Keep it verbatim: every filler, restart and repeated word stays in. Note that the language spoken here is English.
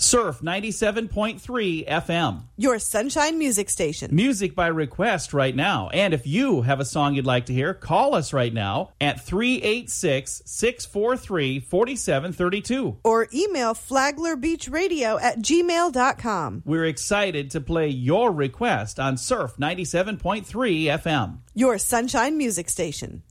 Surf ninety-seven point three F M. Your Sunshine Music Station. Music by request right now. And if you have a song you'd like to hear, call us right now at three eight six, six four three, four seven three two. Or email flaglerbeachradio at gmail dot com. We're excited to play your request on Surf ninety-seven point three F M. Your Sunshine Music Station.